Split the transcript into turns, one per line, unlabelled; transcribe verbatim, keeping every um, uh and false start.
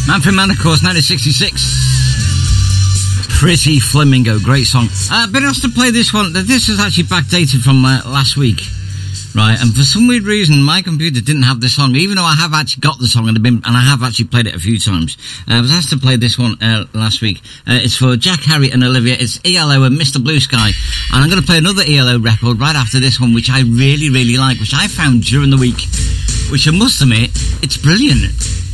Manfred Mann, of course, nineteen sixty-six. Pretty Flamingo, great song. Uh, been asked to play this one. This is actually backdated from uh, last week, right? And for some weird reason, my computer didn't have the song, even though I have actually got the song and, I've been, and I have actually played it a few times. Uh, I was asked to play this one uh, last week. Uh, it's for Jack, Harry and Olivia. It's E L O and Mister Blue Sky. And I'm going to play another E L O record right after this one, which I really, really like, which I found during the week, which I must admit, it's brilliant.